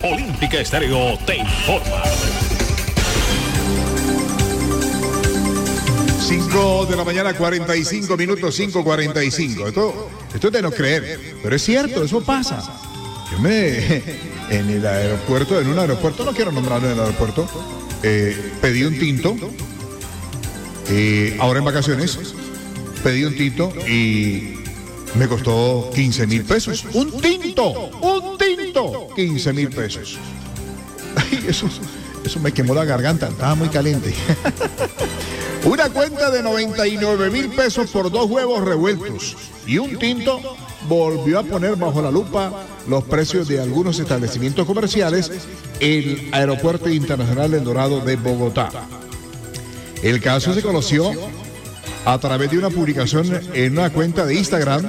Olímpica Estéreo te informa. 5 de la mañana, 45 minutos, 5:45. Esto es de no creer, pero es cierto, eso pasa. Yo en el aeropuerto, en un aeropuerto, no quiero nombrarlo en el aeropuerto, pedí un tinto, ahora en vacaciones, pedí un tinto y me costó 15,000 pesos. ¡Un tinto! 15,000 pesos. Ay, eso me quemó la garganta, estaba muy caliente. Una cuenta de 99,000 pesos por 2 huevos revueltos y un tinto volvió a poner bajo la lupa los precios de algunos establecimientos comerciales en el Aeropuerto Internacional El Dorado de Bogotá. El caso se conoció a través de una publicación en una cuenta de Instagram.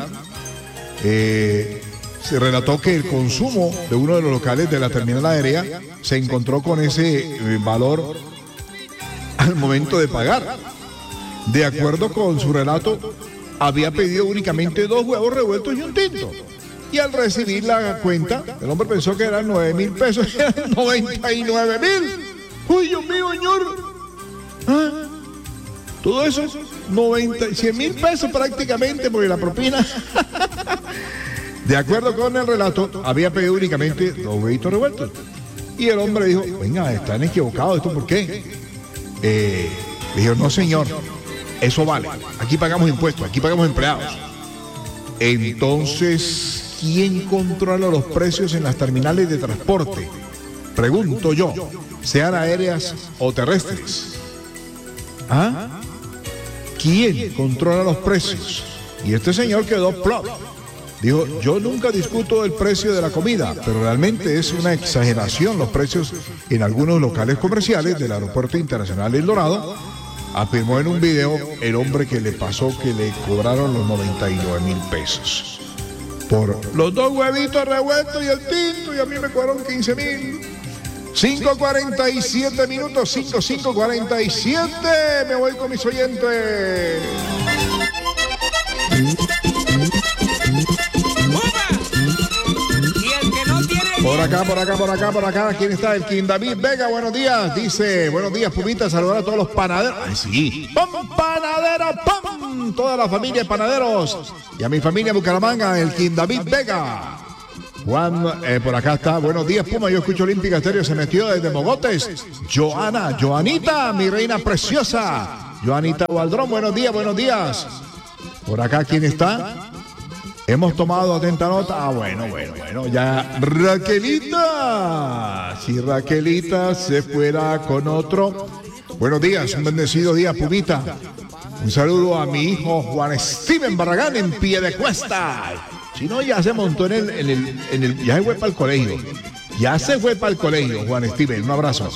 Se relató que el consumo de uno de los locales de la terminal aérea se encontró con ese valor al momento de pagar. De acuerdo con su relato, había pedido únicamente 2 huevos revueltos y un tinto. Y al recibir la cuenta, el hombre pensó que eran 9,000 pesos, eran 99,000. ¡Uy, Dios mío, señor! ¿Ah? Todo eso, 100,000 pesos prácticamente, porque la propina. De acuerdo con el relato, había pedido únicamente 2 huevitos revueltos. Y el hombre dijo, venga, están equivocados, ¿esto por qué? Dijo, no señor, eso vale, aquí pagamos impuestos, aquí pagamos empleados. Entonces, ¿quién controla los precios en las terminales de transporte? Pregunto yo, sean aéreas o terrestres. ¿Ah? ¿Quién controla los precios? Y este señor quedó plop. Dijo, yo nunca discuto el precio de la comida, pero realmente es una exageración los precios en algunos locales comerciales del Aeropuerto Internacional El Dorado, afirmó en un video el hombre que le pasó que le cobraron los 99,000 pesos. Por los 2 huevitos revueltos y el tinto, y a mí me cobraron 15,000. 5:47 minutos, 5:47, me voy con mis oyentes. Por acá. ¿Quién está? El King David Vega, buenos días. Dice, buenos días, Pumita, saludar a todos los panaderos. Ay, sí. ¡Pum, panadero, pum! Toda la familia de panaderos. Y a mi familia Bucaramanga, el King David Vega. Juan, por acá está. Buenos días, Puma. Yo escucho Olímpica Estéreo. Se metió desde Mogotes. Joanita, mi reina preciosa. Joanita Waldrón, buenos días. Por acá, ¿quién está? Hemos tomado atenta nota. Bueno, ya Raquelita. Si Raquelita se fuera con otro. Buenos días, un bendecido día, Pumita. Un saludo a mi hijo Juan Steven Barragán en Piedecuesta. Si no, ya se montó ya se fue para el colegio. Juan Steven, un abrazo.